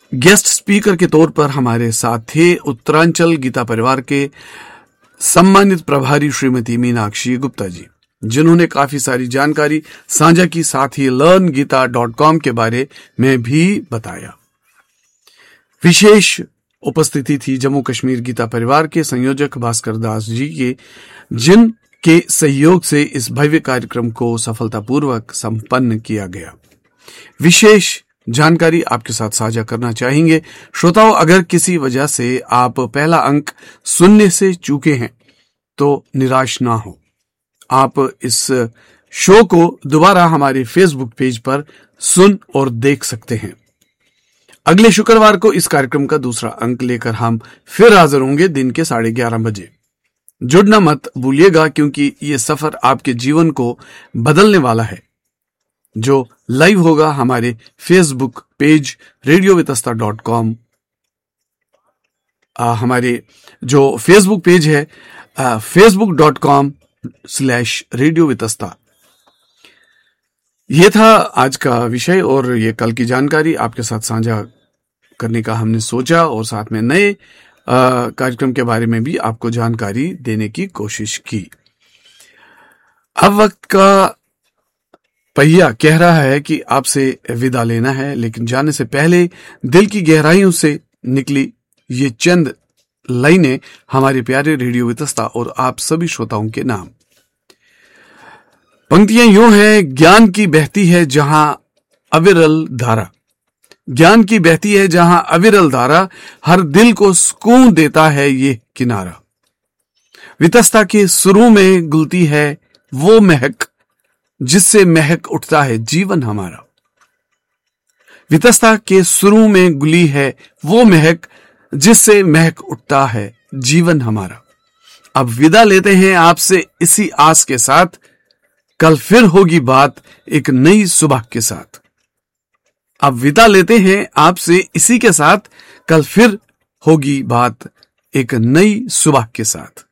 Guest speaker के तौर पर हमारे साथ थे उत्तरांचल गीता परिवार के सम्मानित प्रभारी श्रीमती मीनाक्षी गुप्ता जी, जिन्होंने काफी सारी जानकारी साझा की, साथ ही learngita.com के बारे में भी बताया। विशेष उपस्थिति थी जम्मू कश्मीर गीता परिवार के संयोजक भास्कर दास जी के, जिनके सहयोग से इस भव्य कार्यक्रम को सफलतापूर्वक संपन्न किया गया। विशेष जानकारी आपके साथ साझा करना चाहेंगे। श्रोताओं, अगर किसी वजह से आप पहला अंक सुनने से चूके हैं तो निराश ना हो। आप इस शो को दोबारा हमारे फेसबुक पेज पर सुन और देख सकते हैं। अगले शुक्रवार को इस कार्यक्रम का दूसरा अंक लेकर हम फिर हाजिर होंगे दिन के 11:30 बजे। जुड़ना मत भूलिएगा, क्योंकि ये सफर आपके जीवन को बदलने वाला है, जो लाइव होगा हमारे फेसबुक पेज radiovitasta.com। हमारे जो फेसबुक पेज है facebook.com/radiovitasta। ये था आज का विषय और ये कल की जानकारी आपके साथ साझा करने का हमने सोचा, और साथ में नए कार्यक्रम के बारे में भी आपको जानकारी देने की कोशिश की। अब वक्त का पहिया कह रहा है कि आपसे विदा लेना है, लेकिन जाने से पहले दिल की गहराइयों से निकली ये चंद लाइनें हमारे प्यारे रेडियो वितस्ता और आप सभी श्रोताओं के नाम। पंक्तियां यूं हैं: ज्ञान की बहती है जहां अविरल धारा, ज्ञान की बहती है जहां अविरल धारा, हर दिल को सुकून देता है ये किनारा। वितस्ता के सुरों में गुलती है वो महक, जिससे महक उठता है जीवन हमारा। वितस्ता के सुरों में गुली है वो महक, जिससे महक उठता है जीवन हमारा। अब विदा लेते हैं आपसे इसी आस के साथ, कल फिर होगी बात एक नई सुबह के साथ। अब विदा लेते हैं आपसे इसी के साथ, कल फिर होगी बात एक नई सुबह के साथ।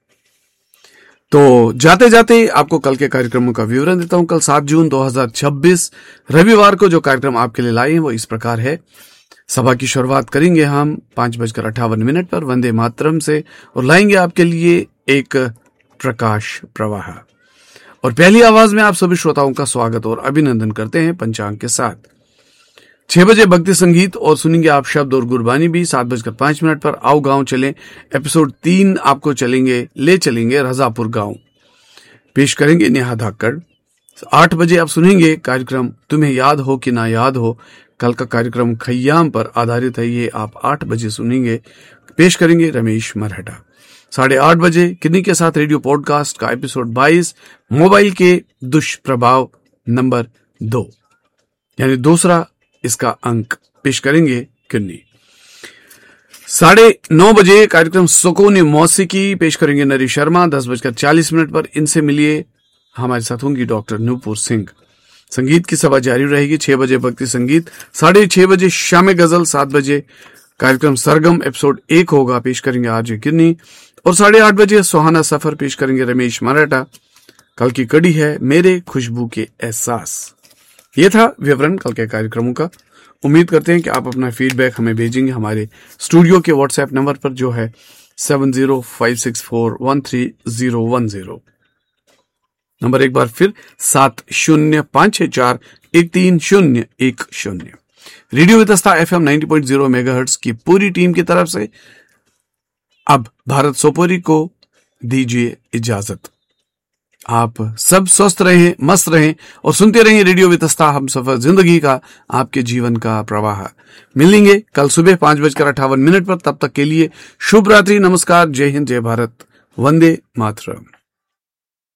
तो जाते जाते आपको कल के कार्यक्रमों का विवरण देता हूं। कल 7 जून 2026 रविवार को जो कार्यक्रम आपके लिए लाए हैं वो इस प्रकार है। सभा की शुरुआत करेंगे हम 5:58 पर वंदे मातरम से, और लाएंगे आपके लिए एक प्रकाश प्रवाह। और पहली आवाज में आप सभी श्रोताओं का स्वागत और अभिनंदन करते हैं पंचांग के साथ। 6 बजे भक्ति संगीत और सुनेंगे आप शब्द और गुरबानी भी। 7:05 पर आओ गांव चलें एपिसोड 3 आपको ले चलेंगे रजापुर गांव, पेश करेंगे नेहा धाकड़। 8 बजे आप सुनेंगे कार्यक्रम तुम्हें याद हो कि ना याद हो। कल का कार्यक्रम खय्याम पर आधारित है, ये आप 8 बजे सुनेंगे, पेश करेंगे रमेश मरहटा। 8:30 बजे किन्नी के साथ रेडियो पॉडकास्ट का एपिसोड 22 मोबाइल के दुष्प्रभाव नंबर 2, यानी दूसरा इसका अंक, पेश करेंगे किन्नी। 9:30 बजे कार्यक्रम सुकून मौसीकी, पेश करेंगे नरी शर्मा। 10:40 पर इनसे मिलिए, हमारे साथ होंगी डॉक्टर नूपुर सिंह। संगीत की सभा जारी रहेगी। 6 बजे भक्ति संगीत, 6:30 बजे शाम गजल, 7 बजे कार्यक्रम सरगम एपिसोड 1 होगा, पेश करेंगे आरजे किन्नी। और 8:30 बजे सुहाना सफर, पेश करेंगे रमेश मराठा। कल की कड़ी है मेरे खुशबू के एहसास। ये था विवरण कल के कार्यक्रमों का। उम्मीद करते हैं कि आप अपना फीडबैक हमें भेजेंगे हमारे स्टूडियो के व्हाट्सएप नंबर पर, जो है 7056413010। नंबर एक बार फिर 7056413010। रेडियो वितस्ता FM 90.0 मेगाहर्ट्ज की पूरी टीम की तरफ से अब भारत सोपोरी को दीजिए इजाजत। आप सब स्वस्थ रहें, मस्त रहें और सुनते रहें रेडियो वितस्ता, हम सफर जिंदगी का, आपके जीवन का प्रवाह। मिलेंगे कल सुबह 5:58 पर। तब तक के लिए शुभ रात्रि, नमस्कार, जय हिंद, जय भारत, वंदे मातरम।